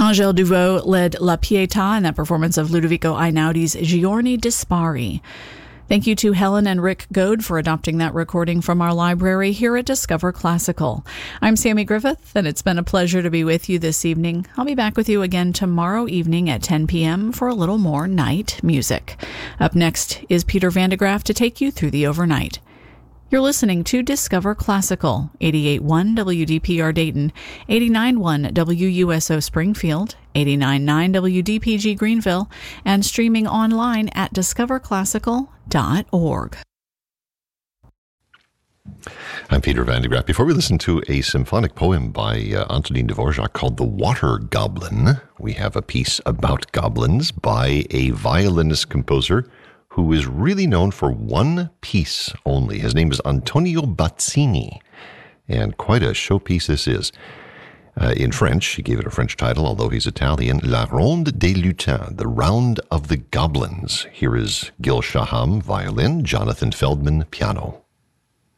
Angèle Duvaux led La Pietà in that performance of Ludovico Einaudi's Giorni Dispari. Thank you to Helen and Rick Goad for adopting that recording from our library here at Discover Classical. I'm Sammy Griffith, and it's been a pleasure to be with you this evening. I'll be back with you again tomorrow evening at 10 p.m. for a little more night music. Up next is Peter Van de Graaff to take you through the overnight. You're listening to Discover Classical, 88.1 WDPR Dayton, 89.1 WUSO Springfield, 89.9 WDPG Greenville, and streaming online at discoverclassical.org. I'm Peter Van de Graaff. Before we listen to a symphonic poem by Antonin Dvorak called The Water Goblin, we have a piece about goblins by a violinist-composer who is really known for one piece only. His name is Antonio Bazzini, and quite a showpiece this is. In French, he gave it a French title, although he's Italian, La Ronde des Lutins, the Round of the Goblins. Here is Gil Shaham, violin, Jonathan Feldman, piano.